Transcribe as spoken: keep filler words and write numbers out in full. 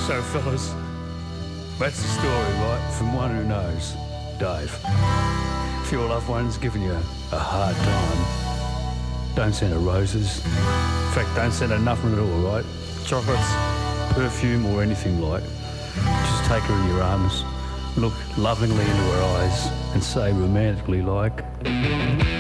So, fellas, that's the story, right? From one who knows, Dave. If your loved one's giving you a hard time, don't send her roses. In fact, don't send her nothing at all, right? Chocolates, perfume, or anything like. Just take her in your arms, look lovingly into her eyes, and say romantically like...